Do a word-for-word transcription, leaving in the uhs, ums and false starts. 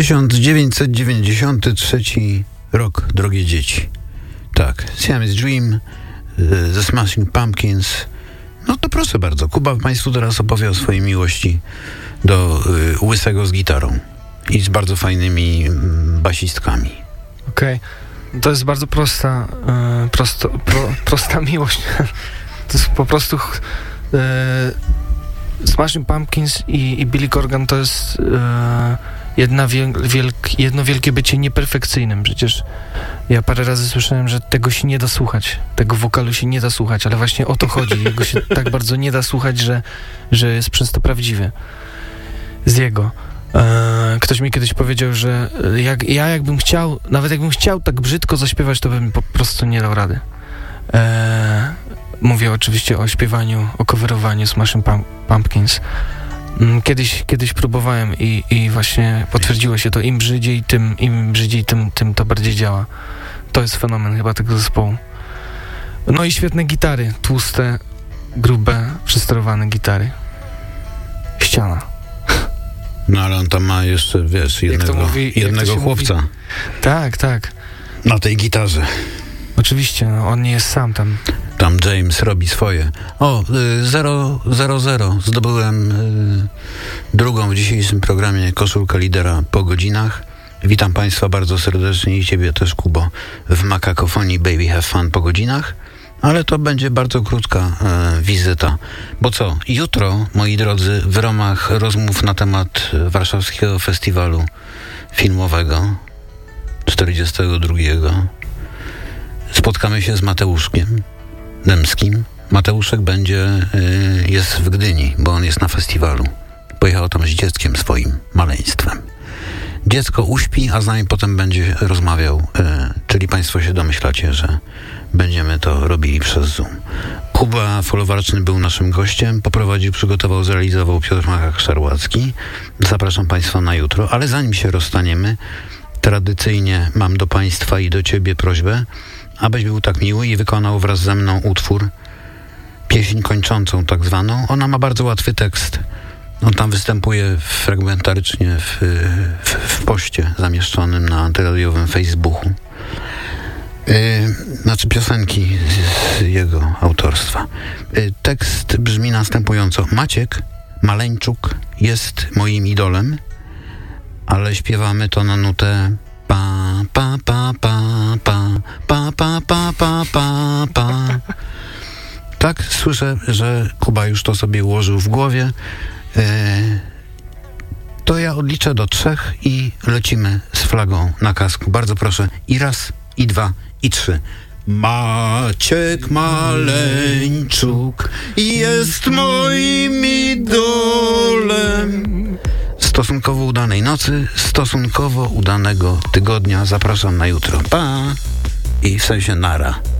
tysiąc dziewięćset dziewięćdziesiąty trzeci rok, drogie dzieci. Tak, Siamese Dream, The Smashing Pumpkins. No to proszę bardzo, Kuba Państwu teraz opowie o swojej miłości do y, łysego z gitarą i z bardzo fajnymi y, basistkami. Okej, okay. To jest bardzo prosta, y, prosto, pro, prosta miłość. To jest po prostu y, Smashing Pumpkins i, i Billy Corgan to jest y, jedna wiel, wielk, jedno wielkie bycie nieperfekcyjnym. Przecież ja parę razy słyszałem, że tego się nie da słuchać, tego wokalu się nie da słuchać, ale właśnie o to chodzi. Jego się tak bardzo nie da słuchać, że, że jest przez to prawdziwy. Z jego. E, ktoś mi kiedyś powiedział, że jak, ja jakbym chciał, nawet jakbym chciał tak brzydko zaśpiewać, to bym po prostu nie dał rady. E, mówię oczywiście o śpiewaniu, o coverowaniu Smashing Pumpkins. Kiedyś, kiedyś próbowałem i, i właśnie potwierdziło się to, im brzydziej, tym, im brzydziej, tym, tym to bardziej działa. To jest fenomen chyba tego zespołu. No i świetne gitary, tłuste, grube, przysterowane gitary. Ściana. No ale on tam ma jeszcze, wiesz, jednego, mówi, jednego chłopca. Mówi? Tak, tak. Na tej gitarze. Oczywiście, no, on nie jest sam tam. Tam James robi swoje. O, zero zero zero. Zdobyłem y, drugą w dzisiejszym programie koszulkę lidera po godzinach. Witam Państwa bardzo serdecznie i Ciebie też, Kubo, w Makakofonii Baby Have Fun po godzinach. Ale to będzie bardzo krótka y, wizyta. Bo co, jutro, moi drodzy, w ramach rozmów na temat Warszawskiego Festiwalu Filmowego czterdziestego drugiego spotkamy się z Mateuszkiem Dębskim. Mateuszek będzie, y, jest w Gdyni, bo on jest na festiwalu. Pojechał tam z dzieckiem swoim, maleństwem. Dziecko uśpi, a z nami potem będzie rozmawiał, y, czyli Państwo się domyślacie, że będziemy to robili przez Zoom. Kuba Folowarczny był naszym gościem, poprowadził, przygotował, zrealizował Piotr Machak-Szarłacki. Zapraszam Państwa na jutro, ale zanim się rozstaniemy, tradycyjnie mam do Państwa i do Ciebie prośbę, abyś był tak miły i wykonał wraz ze mną utwór, pieśń kończącą tak zwaną. Ona ma bardzo łatwy tekst. On tam występuje fragmentarycznie w, w, w poście zamieszczonym na antyradiowym Facebooku. Yy, znaczy piosenki z jego autorstwa. Yy, tekst brzmi następująco. Maciek Maleńczuk jest moim idolem, ale śpiewamy to na nutę pa, pa, pa, pa, pa, pa, pa, pa, pa, pa, pa. Tak, słyszę, że Kuba już to sobie ułożył w głowie. Yy, to ja odliczę do trzech i lecimy z flagą na kasku. Bardzo proszę. I raz, i dwa, i trzy. Maciek Maleńczuk jest moim idolem. Stosunkowo udanej nocy, stosunkowo udanego tygodnia. Zapraszam na jutro. Pa! I w sensie nara.